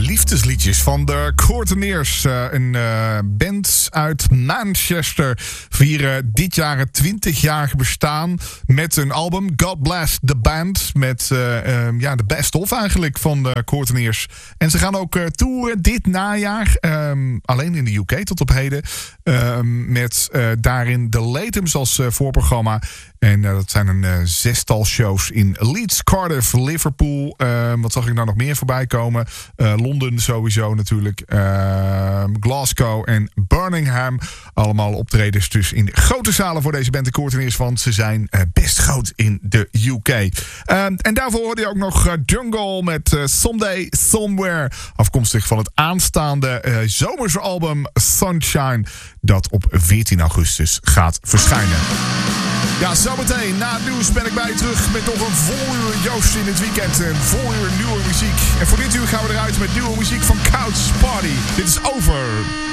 liefdesliedjes van de Courteeners. Een band uit Manchester vieren dit jaar het 20-jarige bestaan met een album, God Bless the Band. Met de best of eigenlijk van de Courteeners. En ze gaan ook toeren dit najaar. Alleen in de UK tot op heden. Met daarin The Latums als voorprogramma. En dat zijn een zestal shows in Leeds, Cardiff, Liverpool. Wat zag ik nou nog meer voorbij komen? Londen sowieso natuurlijk. Glasgow en Birmingham. Allemaal optredens dus in grote zalen voor deze band de Courteeners. Want ze zijn best groot in de UK. En daarvoor hoorde je ook nog Jungle met Someday Somewhere. Afkomstig van het aanstaande zomerse album Sunshine. Dat op 14 augustus gaat verschijnen. Ja, zometeen na het nieuws ben ik bij je terug met nog een vol uur Joost in het weekend. Een vol uur nieuwe muziek. En voor dit uur gaan we eruit met nieuwe muziek van Couch Party. Dit is Over.